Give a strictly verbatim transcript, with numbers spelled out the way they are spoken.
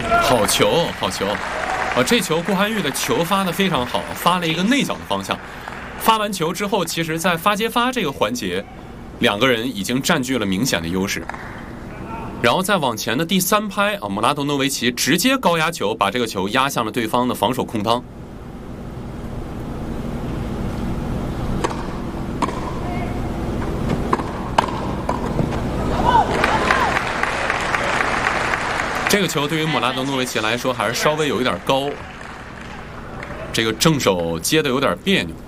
好球，好球！啊，这球顾瀚玉的球发得非常好，发了一个内角的方向。发完球之后，其实在发接发这个环节，两个人已经占据了明显的优势。然后再往前的第三拍啊，姆拉多诺维奇直接高压球把这个球压向了对方的防守空当。这个球对于姆拉多诺维奇来说还是稍微有一点高，这个正手接的有点别扭。